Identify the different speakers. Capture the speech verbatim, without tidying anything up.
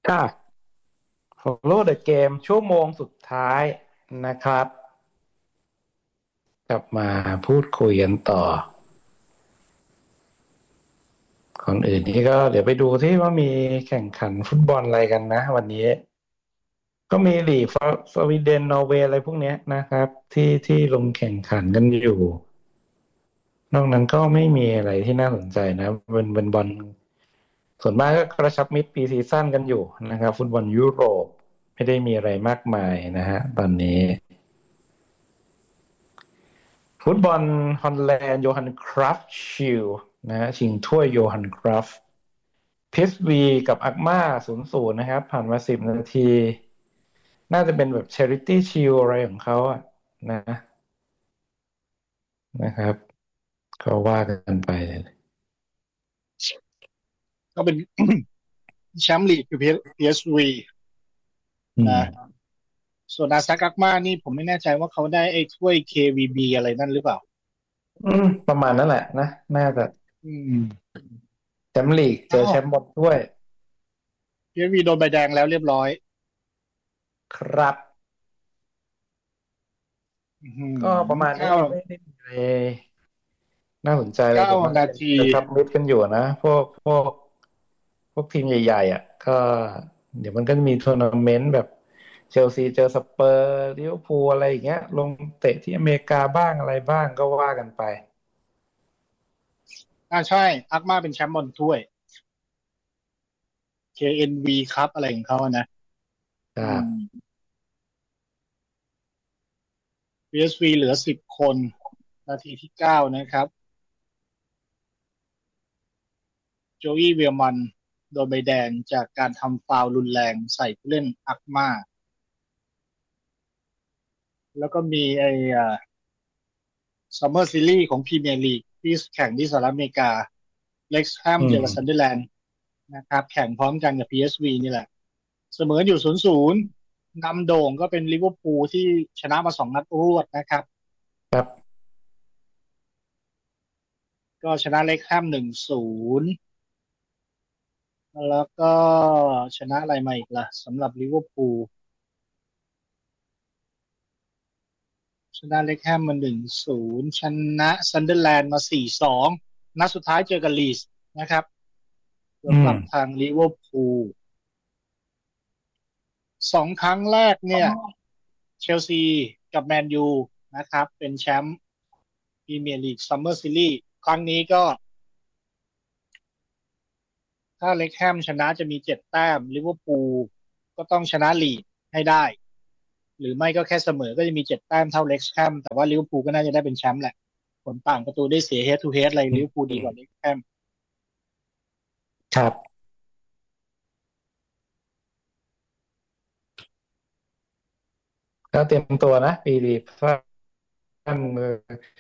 Speaker 1: ค่ะ Follow the Game ชั่วโมงสุดท้ายนะครับกลับมาพูดคุยกันต่อก่อนอื่นนี่ก็เดี๋ยวไปดูที่ว่ามีแข่งขันฟุตบอลอะไรกันนะวันนี้ก็มีลีกสวีเดนนอร์เวย์อะไรพวกเนี้ยนะครับที่ที่ลงแข่งขันกันอยู่นอกนั้นก็ไม่มีอะไรที่น่าสนใจนะเป็นเป็นบอลส่วนมากก็กระชับมิตรปีซีซั่นกันอยู่นะครับฟุตบอลยุโรปไม่ได้มีอะไรมากมายนะฮะตอนนี้ ฟุตบอลฮอลแลนด์โยฮันครัฟชิลนะฮะชิงถ้วยโยฮันครัฟพี เอส วีกับอักมาศูนย์ศูนย์นะครับผ่านมาสิบนาทีน่าจะเป็นแบบ Charity Shield อะไรของเขาอะนะนะครับก็ว่ากันไป
Speaker 2: ก็เป็น แชมป์ลีกคือ พี เอส วี
Speaker 1: อื
Speaker 2: นะ
Speaker 1: ม
Speaker 2: ส่วนอาซากักมานี่ผมไม่แน่ใจว่าเขาได้ไอ้ถ้วย เค วี บี อะไรนั่นหรือเปล่า
Speaker 1: อืมประมาณนั้นแหละนะน่าจะ
Speaker 2: อืม
Speaker 1: แชมป์ลีกเจอ
Speaker 2: อ้าว
Speaker 1: แชมป์บอลถ้วย
Speaker 2: พี เอส วี โดนใบแดงแล้วเรียบร้อย
Speaker 1: ครับ
Speaker 2: อืม
Speaker 1: ก็ประมาณนี้
Speaker 2: เก้า
Speaker 1: ไม่ได้มีอะไรน่าสนใจเลย
Speaker 2: เก้า
Speaker 1: ส่วนมาก
Speaker 2: นาที
Speaker 1: เป็นกระชับมิตรกันอยู่นะพวกพวก พวกทีมใหญ่ๆอ่ะก็เดี๋ยวมันก็จะมีทัวร์นาเมนต์แบบเชลซีเจอสเปอร์ลิเวอร์พูลอะไรอย่างเงี้ยลงเตะที่อเมริกาบ้างอะไรบ้างก็ว่ากันไป
Speaker 2: อ่าใช่อักมาเป็นแชมป์บอลถ้วย เค เอ็น วี ครับอะไรของเขาอะนะ
Speaker 1: ครั
Speaker 2: อื
Speaker 1: บ
Speaker 2: ม พี เอส วี เหลือสิบคนนาทีที่เก้านะครับโจอี้เวียร์มันโดนใบแดงจากการทำฟาวล์รุนแรงใส่ผู้เล่นอักมาแล้วก็มีไอ้ซัมเมอร์ซีรีส์ของพรีเมียร์ลีกที่แข่งที่สหรัฐอเมริกาเล็กซ์แฮม
Speaker 1: อื
Speaker 2: เจอกับซันเดอ
Speaker 1: ม
Speaker 2: ร์แลนด์นะครับแข่งพร้อมกันกับ พี เอส วี นี่แหละเสมออยู่ศูนย์ศูนย์นำโด่งก็เป็นลิเวอร์พูลที่ชนะมาสองนัดรวดนะครับ
Speaker 1: ครับ
Speaker 2: ก็ชนะเล็กแฮมหนึ่งศูนย์แล้วก็ชนะอะไรมาอีกล่ะสำหรับลิเวอร์พูล ชนะเล็กแฮมมาหนึ่งศูนย์ชนะซันเดอร์แลนด์มาสี่สองนัดสุดท้ายเจอกับลีสนะครับ
Speaker 1: อื
Speaker 2: สำห
Speaker 1: ม
Speaker 2: รับทางลิเวอร์พูลสองครั้งแรกเนี่ยเชลซีกับแมนยูนะครับเป็นแชมป์พรีเมียร์ลีกซัมเมอร์ซีรีส์ครั้งนี้ก็ถ้าเล็กแฮมชนะจะมีเจ็ดแต้มลิเวอร์พูลก็ต้องชนะลีดให้ได้หรือไม่ก็แค่เสมอก็จะมีเจ็ดแต้มเท่าเล็กแฮมแต่ว่าลิเวอร์พูลก็น่าจะได้เป็นแชมป์แหละผลต่างประตูได้เสีย head to head อะไรลิเวอร์พูลดีกว่าเล็กแฮม
Speaker 1: ครับก็เตรียมตัวนะปีดีถ้า